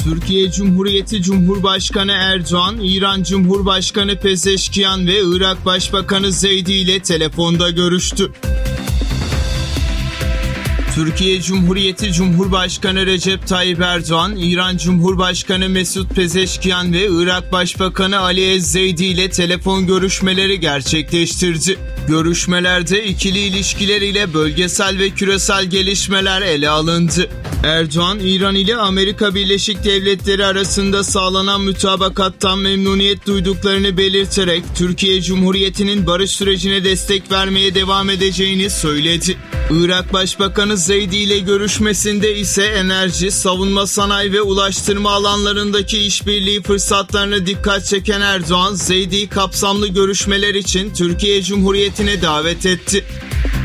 Türkiye Cumhuriyeti Cumhurbaşkanı Erdoğan, İran Cumhurbaşkanı Pezeşkiyan ve Irak Başbakanı Zeydi ile telefonda görüştü. Türkiye Cumhuriyeti Cumhurbaşkanı Recep Tayyip Erdoğan, İran Cumhurbaşkanı Mesut Pezeşkiyan ve Irak Başbakanı Ali Ez-Zeydi ile telefon görüşmeleri gerçekleştirdi. Görüşmelerde ikili ilişkiler ile bölgesel ve küresel gelişmeler ele alındı. Erdoğan, İran ile Amerika Birleşik Devletleri arasında sağlanan mütabakattan memnuniyet duyduklarını belirterek Türkiye Cumhuriyeti'nin barış sürecine destek vermeye devam edeceğini söyledi. Irak Başbakanı Zeydi ile görüşmesinde ise enerji, savunma sanayi ve ulaştırma alanlarındaki işbirliği fırsatlarına dikkat çeken Erdoğan, Zeydi'yi kapsamlı görüşmeler için Türkiye Cumhuriyeti'ne davet etti.